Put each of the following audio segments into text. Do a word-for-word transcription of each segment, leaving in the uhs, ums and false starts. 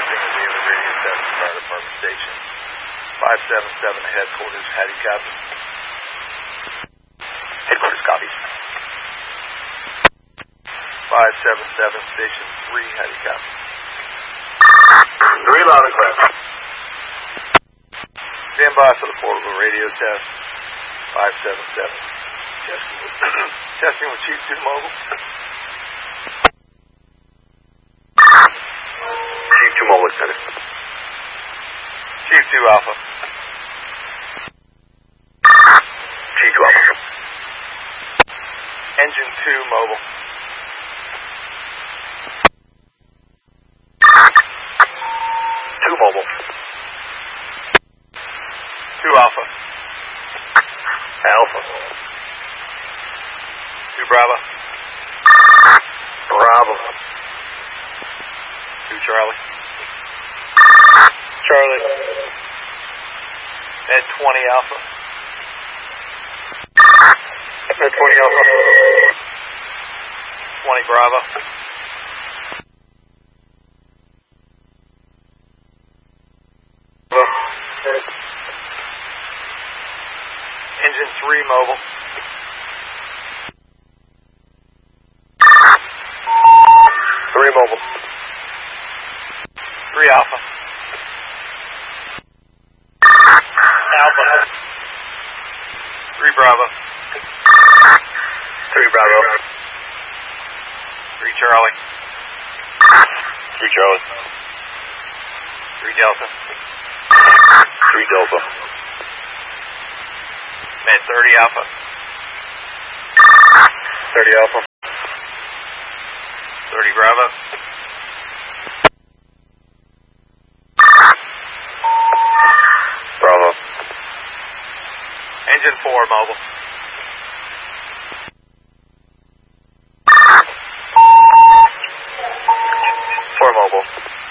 testing of daily radio test at Fire Department Station. five seven seven headquarters, how do you copy? Headquarters copy. five seven seven Station three, how do you copy? Three loud and clear. Stand by for the portable radio test. five seven seven. Testing with, testing with Chief two Mobile. Chief two Mobile Center. Chief two Alpha. Chief two Alpha. Engine two Mobile. two Mobile. two Alpha. Alpha. two Bravo. Bravo. two Charlie. Charlie. Med twenty Alpha. Med twenty Alpha. twenty Bravo. Engine three Mobile. three Mobile. three Alpha. Alpha. three Bravo. three Bravo. three Charlie. three Charlie. three Delta. three Delta. Med thirty Alpha. thirty Alpha. thirty Bravo. Bravo. Engine four Mobile. four Mobile.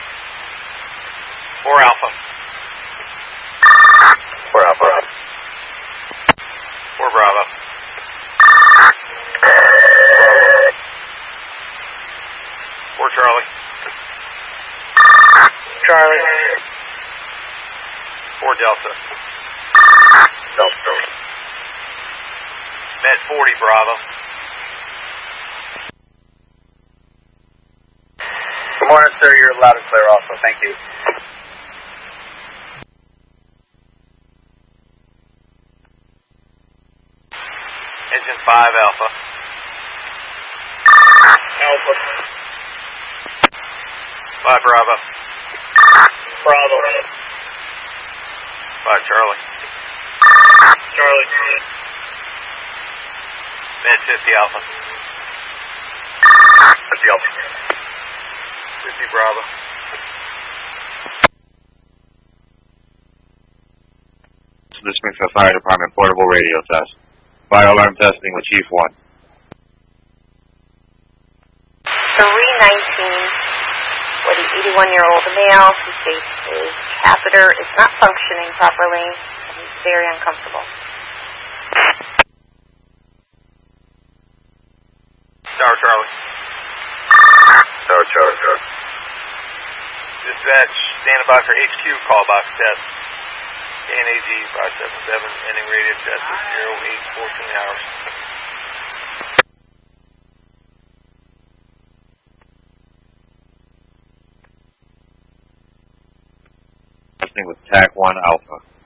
four Alpha. four Alpha. four Bravo. four Charlie. Charlie. four Delta. Delta. Med forty Bravo. Good morning, sir. You're loud and clear also. Thank you. Engine five Alpha. Alpha. five Bravo. Bravo. five Charlie. Charlie. Med fifty Alpha. fifty Alpha. fifty Bravo. This Smithfield Fire Department portable radio test. Fire alarm testing with Chief one. three nineteen for the eighty-one-year-old male who states his catheter is not functioning properly and he's very uncomfortable. Tower Charlie. Tower Charlie. Charlie. Dispatch, standing by for H Q call box test. K N A G five seven seven, ending radio test at zero eight fourteen hours. Testing with T A C one Alpha.